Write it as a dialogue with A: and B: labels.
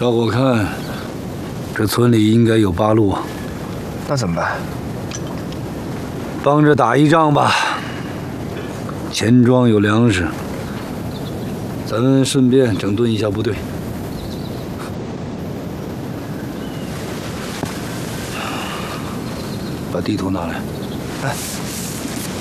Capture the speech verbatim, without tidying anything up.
A: 照我看，这村里应该有八路。
B: 那怎么办？
A: 帮着打一仗吧。钱庄有粮食，咱们顺便整顿一下部队。把地图拿来。
B: 哎。